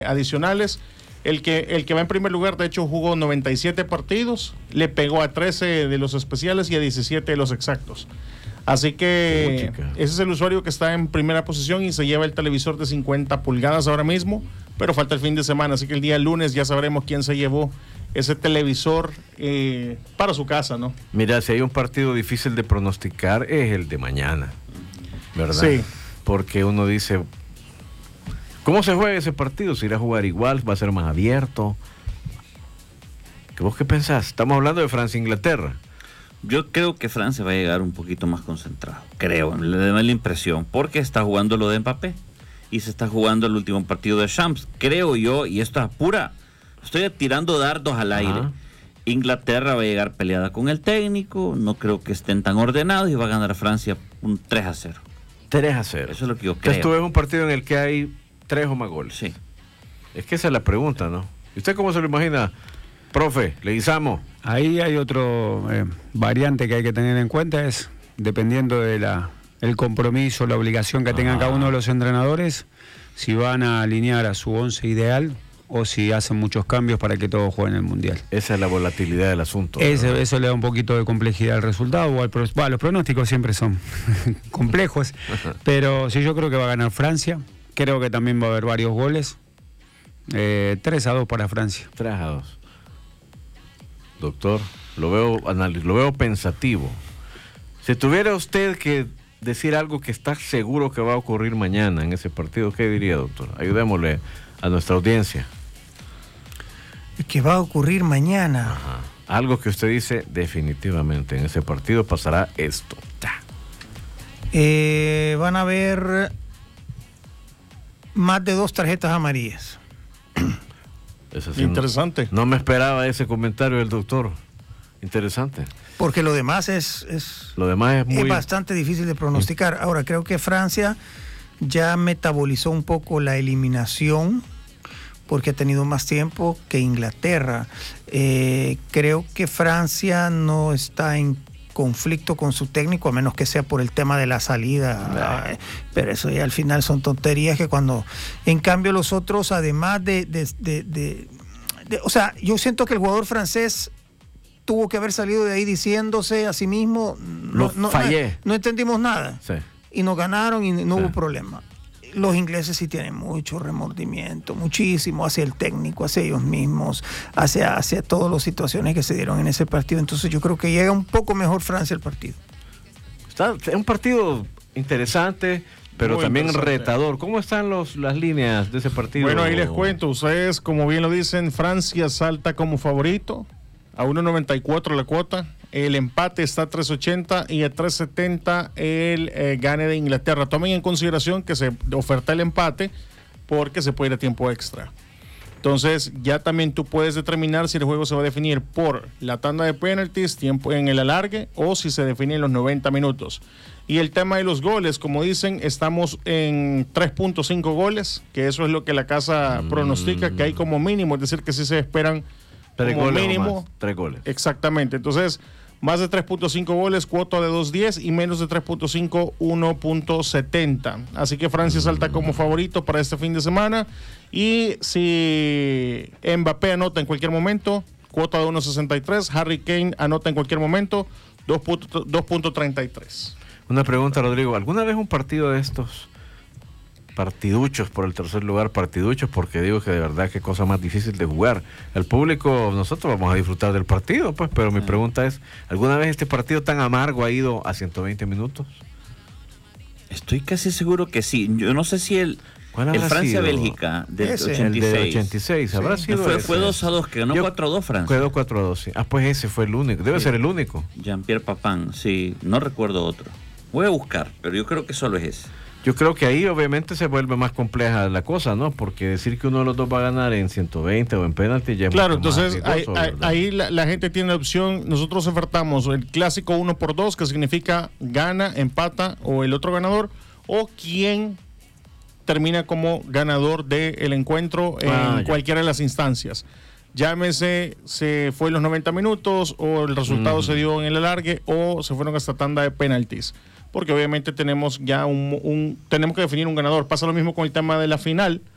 adicionales. El que va en primer lugar, de hecho, jugó 97 partidos, le pegó a 13 de los especiales y a 17 de los exactos. Así que ese es el usuario que está en primera posición y se lleva el televisor de 50 pulgadas ahora mismo, pero falta el fin de semana, así que el día lunes ya sabremos quién se llevó ese televisor para su casa, ¿no? Mira, si hay un partido difícil de pronosticar es el de mañana, ¿verdad? Sí. Porque uno dice, ¿cómo se juega ese partido? ¿Se irá a jugar igual? ¿Va a ser más abierto? ¿Vos qué pensás? Estamos hablando de Francia-Inglaterra. Yo creo que Francia va a llegar un poquito más concentrado, creo, le da la impresión, porque está jugando lo de Mbappé y se está jugando el último partido de Champs, creo yo, y esto es pura, estoy tirando dardos al aire. Ajá. Inglaterra va a llegar peleada con el técnico, no creo que estén tan ordenados y va a ganar a Francia un 3-0. 3-0. Eso es lo que yo creo. Entonces tú ves un partido en el que hay 3 o más goles. Sí. Es que esa es la pregunta, ¿no? ¿Y usted cómo se lo imagina, profe? Leguizamo. Ahí hay otro variante que hay que tener en cuenta, es dependiendo de el compromiso, la obligación que tengan cada uno de los entrenadores, si van a alinear a su 11 ideal o si hacen muchos cambios para que todos jueguen el Mundial. Esa es la volatilidad del asunto. Eso le da un poquito de complejidad al resultado. Los pronósticos siempre son complejos, pero sí, yo creo que va a ganar Francia. Creo que también va a haber varios goles. 3-2 para Francia. 3-2. Doctor, lo veo pensativo. Si tuviera usted que decir algo que está seguro que va a ocurrir mañana en ese partido, ¿qué diría, doctor? Ayudémosle a nuestra audiencia. ¿Qué va a ocurrir mañana? Ajá. Algo que usted dice definitivamente en ese partido pasará esto. Van a haber más de 2 tarjetas amarillas. Eso sí, interesante. No me esperaba ese comentario del doctor. Interesante. Porque lo demás es bastante difícil de pronosticar. Ahora, creo que Francia ya metabolizó un poco la eliminación porque ha tenido más tiempo que Inglaterra. Creo que Francia no está en conflicto con su técnico, a menos que sea por el tema de la salida. Pero eso ya al final son tonterías que cuando... En cambio los otros, además o sea, yo siento que el jugador francés tuvo que haber salido de ahí diciéndose a sí mismo, fallé. No entendimos nada. Sí. Y nos ganaron y no hubo problema. Los ingleses sí tienen mucho remordimiento, muchísimo hacia el técnico, hacia ellos mismos, hacia todas las situaciones que se dieron en ese partido. Entonces yo creo que llega un poco mejor Francia al partido. Es un partido interesante, pero muy también retador. ¿Cómo están las líneas de ese partido? Bueno, ahí les cuento. Ustedes, como bien lo dicen, Francia salta como favorito a 1.94 la cuota. El empate está a 3.80 y a 3.70 el gane de Inglaterra. Tomen en consideración que se oferta el empate porque se puede ir a tiempo extra. Entonces ya también tú puedes determinar si el juego se va a definir por la tanda de penalties, tiempo en el alargue, o si se define en los 90 minutos. Y el tema de los goles, como dicen, estamos en 3.5 goles, que eso es lo que la casa pronostica, que hay como mínimo, es decir, que sí se esperan 3 como goles mínimo. 3 goles. Exactamente. Entonces, más de 3.5 goles, cuota de 2.10 y menos de 3.5, 1.70. Así que Francia salta como favorito para este fin de semana. Y si Mbappé anota en cualquier momento, cuota de 1.63. Harry Kane anota en cualquier momento, 2.33. Una pregunta, Rodrigo. ¿Alguna vez un partido de estos partiduchos por el tercer lugar, partiduchos porque digo que de verdad qué cosa más difícil de jugar? El público, nosotros vamos a disfrutar del partido, pues, pero mi pregunta es, ¿alguna vez este partido tan amargo ha ido a 120 minutos? Estoy casi seguro que sí. Yo no sé si el Francia-Bélgica del 86. El del 86, habrá sido fue 2-2, que ganó 4-2 Francia. Quedó 4-2, sí. Ah, pues ese fue el único, debe ser el único. Jean-Pierre Papin, sí, no recuerdo otro. Voy a buscar, pero yo creo que solo es ese. Yo creo que ahí obviamente se vuelve más compleja la cosa, ¿no? Porque decir que uno de los dos va a ganar en 120 o en penalti ya es claro, mucho más entonces riesgoso, ahí la gente tiene la opción. Nosotros ofertamos el clásico 1x2, que significa gana, empata o el otro ganador, o quien termina como ganador del encuentro en cualquiera de las instancias. Llámese, se fue en los 90 minutos o el resultado se dio en el alargue o se fueron hasta tanda de penaltis. Porque obviamente tenemos ya tenemos que definir un ganador. Pasa lo mismo con el tema de la final,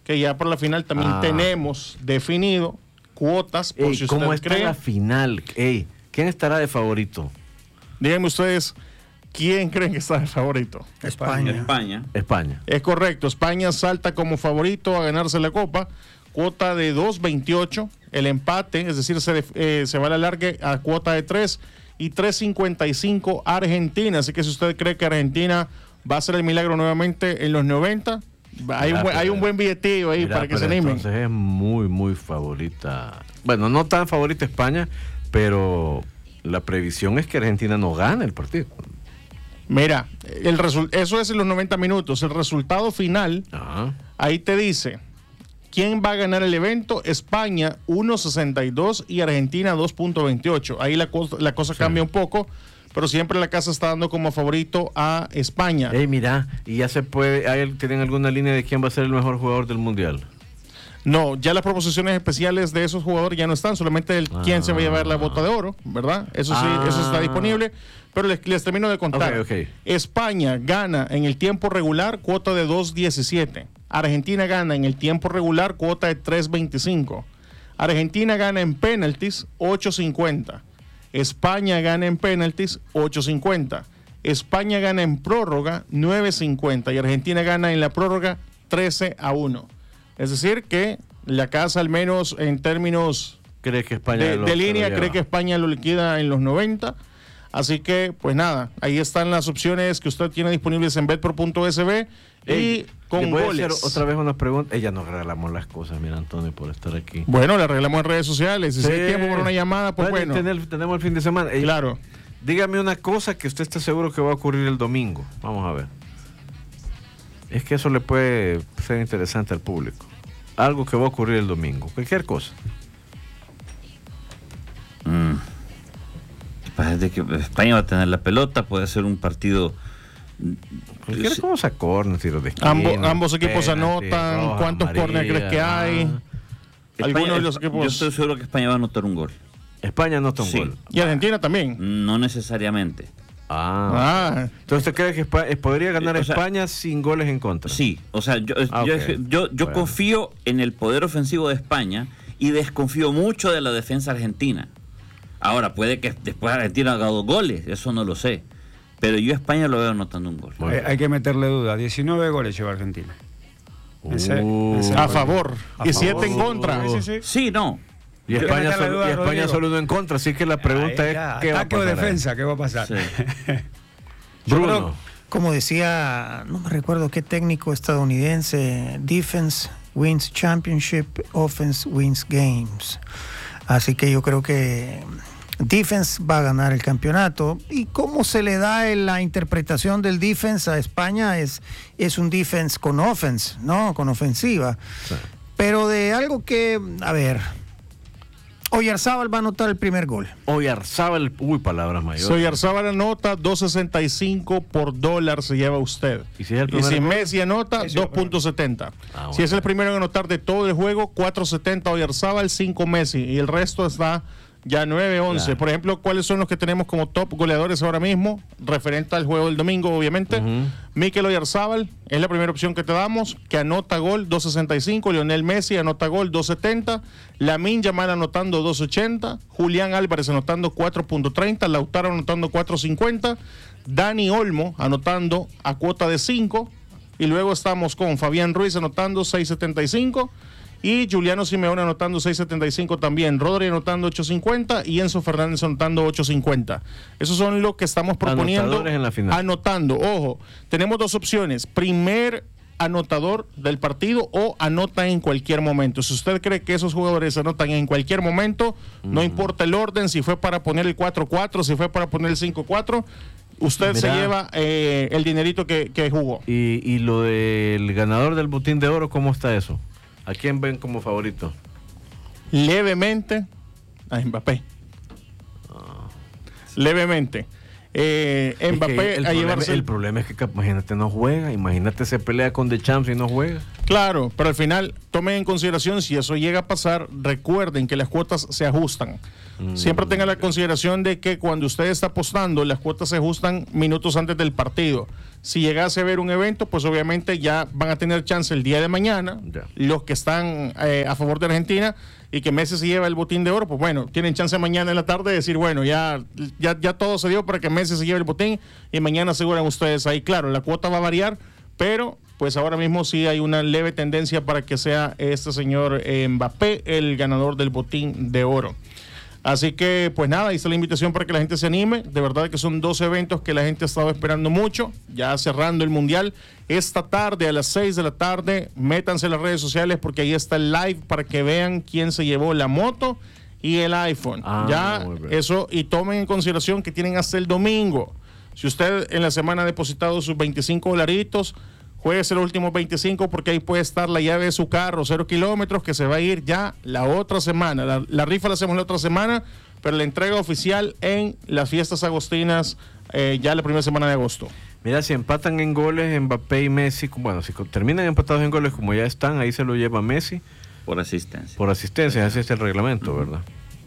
que ya por la final también tenemos definido cuotas. Por si ¿cómo está la final? ¿Quién estará de favorito? Díganme ustedes, ¿quién creen que está de favorito? España. Es correcto, España salta como favorito a ganarse la Copa, cuota de 2.28, el empate, es decir, se va a la larga a cuota de 3 y 3.55 Argentina, así que si usted cree que Argentina va a hacer el milagro nuevamente en los 90, hay un buen billetillo ahí para que se animen. Entonces es muy, muy favorita. Bueno, no tan favorita España, pero la previsión es que Argentina no gane el partido. Mira, eso es en los 90 minutos. El resultado final, ahí te dice quién va a ganar el evento. España 1.62 y Argentina 2.28. Ahí la cosa cambia un poco, pero siempre la casa está dando como favorito a España. Mira, y ya se puede, ¿tienen alguna línea de quién va a ser el mejor jugador del Mundial? No, ya las proposiciones especiales de esos jugadores ya no están, solamente quién se va a llevar la bota de oro, ¿verdad? Eso sí, eso está disponible, pero les termino de contar. Okay. España gana en el tiempo regular, cuota de 2.17. Argentina gana en el tiempo regular, cuota de 3.25. Argentina gana en penaltis, 8.50. España gana en penaltis, 8.50. España gana en prórroga, 9.50. Y Argentina gana en la prórroga, 13-1. Es decir, que la casa, al menos en términos cree que España de línea, cree que España lo liquida en los 90. Así que, pues nada, ahí están las opciones que usted tiene disponibles en betpro.sb y con goles. Hacer otra vez una pregunta. Ya nos regalamos las cosas, mira, Antonio, por estar aquí. Bueno, le arreglamos en redes sociales. Si hay tiempo para una llamada, pues bueno. Tenemos el fin de semana. Claro. Dígame una cosa que usted está seguro que va a ocurrir el domingo. Vamos a ver. Es que eso le puede ser interesante al público. Algo que va a ocurrir el domingo. Cualquier cosa. Parece que España va a tener la pelota. Puede ser un partido. Cualquier cosa, corner, tiro de esquina, ambos equipos anotan. ¿Cuántos corners crees que hay? Algunos de los equipos. Yo estoy seguro que España va a anotar un gol. España anota un gol. Y Argentina también. No necesariamente. Entonces, ¿usted cree que podría ganar España sin goles en contra? Sí, o sea, yo confío en el poder ofensivo de España y desconfío mucho de la defensa argentina. Ahora, puede que después Argentina haga 2 goles, eso no lo sé. Pero yo a España lo veo anotando un gol. Hay que meterle duda, 19 goles lleva Argentina. A favor. Y 7 en contra. Sí, no. Y España solo 1 en contra, así que la pregunta es ¿qué va a pasar? ¿Ataque o defensa? ¿Qué va a pasar? Sí. Bruno. Como decía, no me recuerdo qué técnico estadounidense, defense wins championship, offense wins games. Así que yo creo que defense va a ganar el campeonato. ¿Y cómo se le da la interpretación del defense a España? Es un defense con offense, ¿no? Con ofensiva. Sí. Pero de algo que, a ver, Oyarzábal va a anotar el primer gol. Oyarzábal, palabras mayores. Oyarzábal anota 2.65 por dólar se lleva usted. Y si Messi anota 2.70. Si es el primero en anotar de todo el juego, 4.70 Oyarzábal, 5 Messi. Y el resto está ya 9-11. Claro. Por ejemplo, ¿cuáles son los que tenemos como top goleadores ahora mismo? Referente al juego del domingo, obviamente. Mikel Oyarzábal es la primera opción que te damos, que anota gol 2.65. Lionel Messi anota gol 2.70. Lamine Yamal anotando 2.80. Julián Álvarez anotando 4.30. Lautaro anotando 4.50. Dani Olmo anotando a cuota de 5. Y luego estamos con Fabián Ruiz anotando 6.75. Y Juliano Simeone anotando 6.75 también. Rodri anotando 8.50 y Enzo Fernández anotando 8.50. Esos son lo que estamos proponiendo. Anotadores en la final. Anotando. Ojo, tenemos 2 opciones. Primer anotador del partido o anota en cualquier momento. Si usted cree que esos jugadores anotan en cualquier momento, no importa el orden, si fue para poner el 4-4, si fue para poner el 5-4, usted se lleva el dinerito que jugó. Y lo del ganador del Botín de Oro, ¿cómo está eso? ¿A quién ven como favorito? Levemente a Mbappé. Levemente. Mbappé a llevarse. El problema es que imagínate no juega, imagínate se pelea con The Champs y no juega. Claro, pero al final tomen en consideración si eso llega a pasar, recuerden que las cuotas se ajustan. Siempre tengan la consideración de que cuando usted está apostando, las cuotas se ajustan minutos antes del partido. Si llegase a ver un evento, pues obviamente ya van a tener chance el día de mañana, los que están a favor de Argentina, y que Messi se lleva el botín de oro, pues bueno, tienen chance mañana en la tarde de decir, bueno, ya todo se dio para que Messi se lleve el botín, y mañana aseguran ustedes ahí. Claro, la cuota va a variar, pero pues ahora mismo sí hay una leve tendencia para que sea este señor Mbappé el ganador del botín de oro. Así que, pues nada, ahí está la invitación para que la gente se anime. De verdad que son 2 eventos que la gente ha estado esperando mucho, ya cerrando el Mundial. Esta tarde, a las 6 de la tarde, métanse en las redes sociales porque ahí está el live para que vean quién se llevó la moto y el iPhone. Ya, eso, y tomen en consideración que tienen hasta el domingo. Si usted en la semana ha depositado sus $25, jueguese los últimos 25 porque ahí puede estar la llave de su carro, 0 kilómetros, que se va a ir ya la otra semana. La rifa la hacemos la otra semana, pero la entrega oficial en las fiestas agostinas ya la primera semana de agosto. Mira, si empatan en goles Mbappé y Messi, bueno, si terminan empatados en goles como ya están, ahí se lo lleva Messi. Por asistencia. Por asistencia, así es el reglamento, ¿verdad?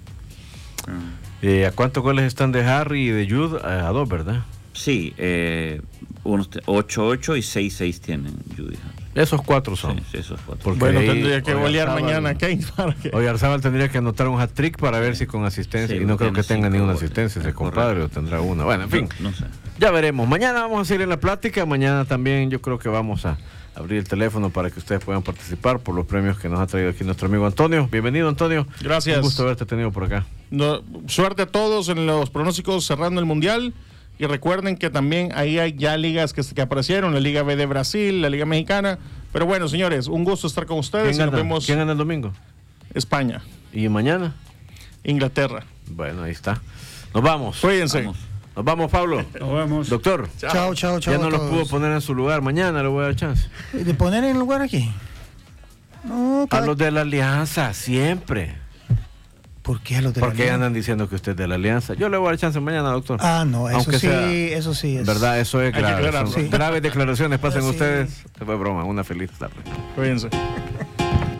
¿A cuántos goles están de Harry y de Jude? A 2, ¿verdad? Sí, unos 8-8 y 6-6 tienen Judy. Esos 4 son. Sí, esos 4. Porque bueno, tendría que golear mañana Kane para que... Oyarzábal tendría que anotar un hat-trick para ver si con asistencia, y no creo que tenga ninguna asistencia ese compadre, o tendrá una. Bueno, en fin, no sé. Ya veremos. Mañana vamos a seguir en la plática, mañana también yo creo que vamos a abrir el teléfono para que ustedes puedan participar por los premios que nos ha traído aquí nuestro amigo Antonio. Bienvenido, Antonio. Gracias. Un gusto haberte tenido por acá. Suerte a todos en los pronósticos cerrando el Mundial. Y recuerden que también ahí hay ya ligas que aparecieron, la Liga B de Brasil, la Liga Mexicana. Pero bueno, señores, un gusto estar con ustedes. ¿Quién gana el domingo? España. ¿Y mañana? Inglaterra. Bueno, ahí está. Nos vamos. Cuídense. Nos vamos, Pablo. Nos vemos. Doctor. Chao. Ya no los pudo poner en su lugar. Mañana le voy a dar chance. ¿De poner en lugar aquí? No, a los de la Alianza, siempre. ¿Por qué a los de la Alianza? Porque andan diciendo que usted es de la Alianza. Yo le voy a dar chance mañana, doctor. No, eso sí es. ¿Verdad? Eso es grave. Graves declaraciones pasen ustedes. Fue broma. Una feliz tarde. Cuídense.